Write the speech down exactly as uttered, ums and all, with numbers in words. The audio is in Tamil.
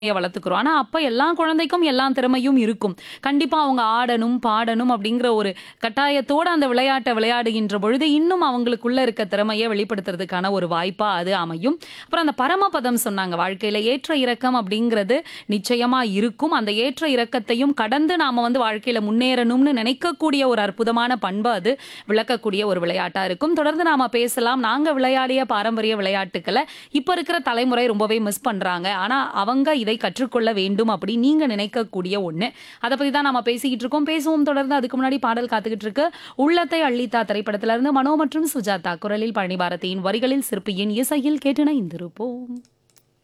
வளர்த்துக்கிறோம். ஆனா, அப்ப எல்லா குழந்தைக்கும் எல்லா திறமையும் இருக்கும். கண்டிப்பா அவங்க ஆடணும், பாடணும் அப்படிங்கிற ஒரு கட்டாயத்தோட அந்த விளையாட்ட விளையாடுகின்ற பொழுது, இன்னும் அவங்களுக்குள்ள இருக்க திறமைய வெளிப்படுத்துறதுக்கான ஒரு வாய்ப்பா அது அமையும். அப்புறம் அந்த பரமபதம் சொன்னாங்க. வாழ்க்கையில ஏற்ற இறக்கம் அப்படிங்கிறது நிச்சயமா இருக்கும். அந்த ஏற்ற இறக்கத்தையும் கடந்து நாம வந்து வாழ்க்கையில முன்னேறணும்னு நினைக்கக்கூடிய ஒரு அற்புதமான பண்பு அது விளக்கக்கூடிய ஒரு விளையாட்டா இருக்கும். தொடர்ந்து நாம பேசலாம். நாங்க விளையாடிய பாரம்பரிய விளையாட்டுக்கள இப்ப இருக்கிற தலைமுறை ரொம்பவே மிஸ் பண்றாங்க. ஆனா, அவங்க இதை கற்றுக்கொள்ள வேண்டும் அப்படி நீங்க நினைக்கக்கூடிய ஒண்ணு. அத பத்தி தான் நாம பேசிக்கிட்டு இருக்கோம். பேசுவோம் தொடர்ந்து. அதுக்கு முன்னாடி பாடல் காத்துக்கிட்டு இருக்கு. உள்ளத்தை அள்ளித்தா திரைப்படத்திலிருந்து மனோ மற்றும் சுஜாதா குரலில் பழனி பாரதியின் வரிகளில் சிற்பியின் இசையில் கேட்டு இணைந்திருப்போம்.